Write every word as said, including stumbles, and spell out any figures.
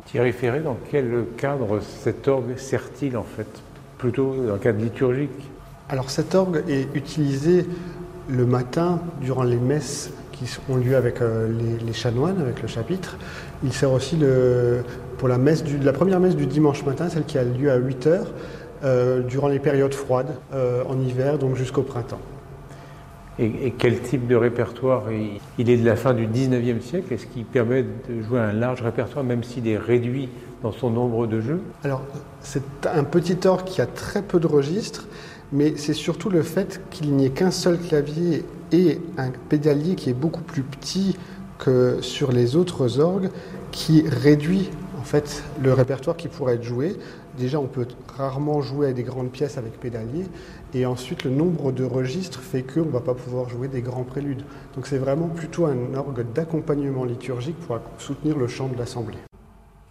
Thierry Ferré, dans quel cadre cet orgue sert-il en fait? Plutôt dans le cadre liturgique? Alors cet orgue est utilisé le matin durant les messes qui ont lieu avec euh, les, les chanoines, avec le chapitre. Il sert aussi le, pour la, messe du, la première messe du dimanche matin, celle qui a lieu à huit heures, euh, durant les périodes froides, euh, en hiver, donc jusqu'au printemps. Et, et quel type de répertoire? Il est de la fin du dix-neuvième siècle. Est-ce qu'il permet de jouer un large répertoire, même s'il est réduit dans son nombre de jeux? Alors, c'est un petit orgue qui a très peu de registres, mais c'est surtout le fait qu'il n'y ait qu'un seul clavier et un pédalier qui est beaucoup plus petit que sur les autres orgues, qui réduit en fait le répertoire qui pourrait être joué. Déjà, on peut rarement jouer à des grandes pièces avec pédalier, et ensuite le nombre de registres fait qu'on ne va pas pouvoir jouer des grands préludes. Donc c'est vraiment plutôt un orgue d'accompagnement liturgique pour soutenir le chant de l'assemblée.